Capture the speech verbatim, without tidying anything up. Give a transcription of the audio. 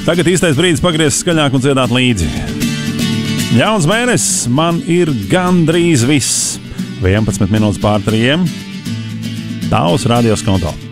Tagad īstais brīdis pagriezt skaļāk un dziedāt līdzi. Jauns mēnesis, man ir gandrīz viss. vienpadsmit minūtes pār trījiem. Tavs radios konto.